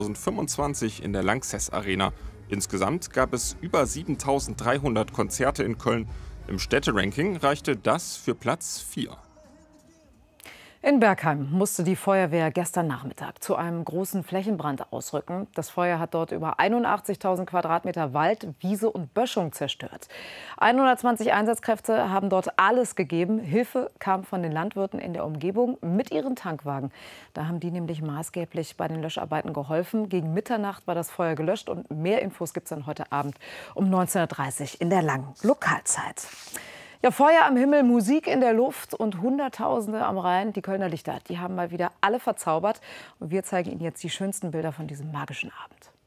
2025 in der Lanxess Arena. Insgesamt gab es über 7300 Konzerte in Köln. Im Städteranking reichte das für Platz 4. In Bergheim musste die Feuerwehr gestern Nachmittag zu einem großen Flächenbrand ausrücken. Das Feuer hat dort über 81.000 Quadratmeter Wald, Wiese und Böschung zerstört. 120 Einsatzkräfte haben dort alles gegeben. Hilfe kam von den Landwirten in der Umgebung mit ihren Tankwagen. Da haben die nämlich maßgeblich bei den Löscharbeiten geholfen. Gegen Mitternacht war das Feuer gelöscht und mehr Infos gibt es dann heute Abend um 19:30 Uhr in der langen Lokalzeit. Ja, Feuer am Himmel, Musik in der Luft und Hunderttausende am Rhein. Die Kölner Lichter, die haben mal wieder alle verzaubert. Und wir zeigen Ihnen jetzt die schönsten Bilder von diesem magischen Abend.